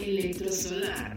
Electrosolar.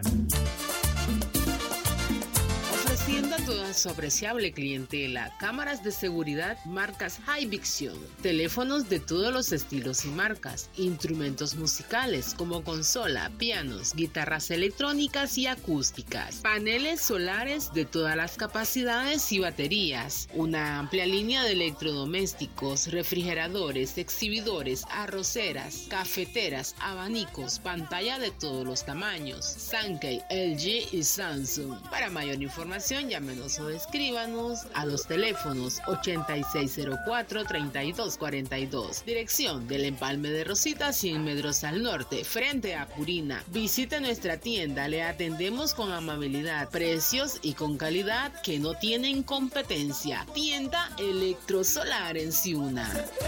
Ofreciendo a toda su apreciable clientela cámaras de seguridad marcas Hikvision, teléfonos de todos los estilos y marcas, instrumentos musicales como consola, pianos, guitarras electrónicas y acústicas, paneles solares de todas las capacidades y baterías, una amplia línea de electrodomésticos, refrigeradores, exhibidores, arroceras, cafeteras, abanicos, pantalla de todos los tamaños, Sankei, LG y Samsung. Para mayor información, llámenos o escríbanos a los teléfonos 8604-3242. Dirección del Empalme de Rosita, 100 metros al norte, frente a Purina. Visite nuestra tienda, le atendemos con amabilidad, precios y con calidad que no tienen competencia. Tienda Electrosolar en Ciuna.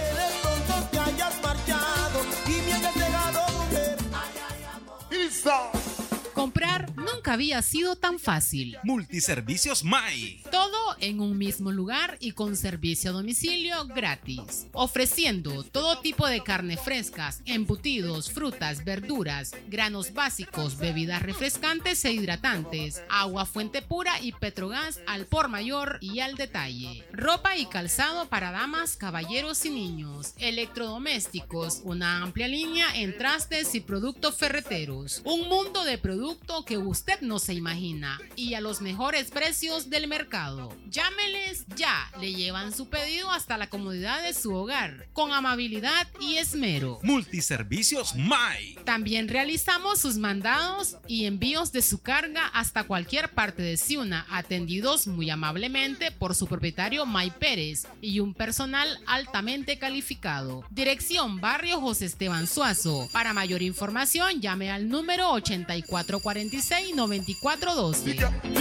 Comprar nunca había sido tan fácil. Multiservicios MAI. Todo en un mismo lugar y con servicio a domicilio gratis. Ofreciendo todo tipo de carne frescas, embutidos, frutas, verduras, granos básicos, bebidas refrescantes e hidratantes, agua fuente pura y Petrogas al por mayor y al detalle. Ropa y calzado para damas, caballeros y niños. Electrodomésticos, una amplia línea en trastes y productos ferreteros. Un mundo de productos que usted no se imagina y a los mejores precios del mercado. Llámeles ya, le llevan su pedido hasta la comodidad de su hogar, con amabilidad y esmero. Multiservicios MAI. También realizamos sus mandados y envíos de su carga hasta cualquier parte de Ciuna, atendidos muy amablemente por su propietario May Pérez y un personal altamente calificado. Dirección Barrio José Esteban Suazo. Para mayor información, llame al número 8446-9412.